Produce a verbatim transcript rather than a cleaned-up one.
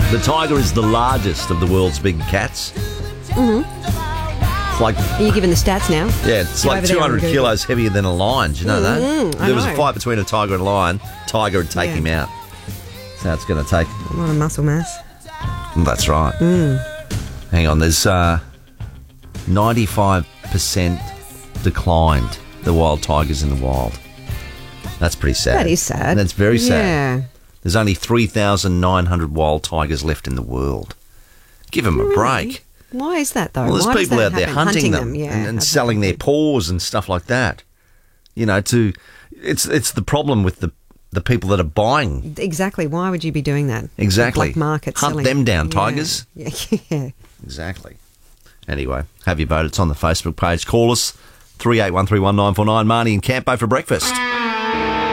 The tiger is the largest of the world's big cats. Mm-hmm. It's like, Are you giving the stats now? yeah, it's You're like over there two hundred on Google. kilos heavier than a lion. Do you know that? Mm, If I there was a know. fight between a tiger and a lion, tiger would take Yeah. him out. That's how it's going to take. A lot of muscle mass. That's right. Hang on, there's uh, ninety-five percent declined the wild tigers in the wild. That's pretty sad. That is sad. That's very sad. Yeah. There's only three thousand nine hundred wild tigers left in the world. Give them a break. Why is that, though? Well, there's Why does people that out there happen? hunting, them, yeah, and, and okay. selling their paws and stuff like that. You know, to it's it's the problem with the the people that are buying. Exactly. Why would you be doing that? Exactly. Black market Hunt selling. them down, Yeah. tigers. Yeah. yeah. Exactly. Anyway, have your vote. It's on the Facebook page. Call us three eight one three one nine four nine. Marnie and Campo for breakfast.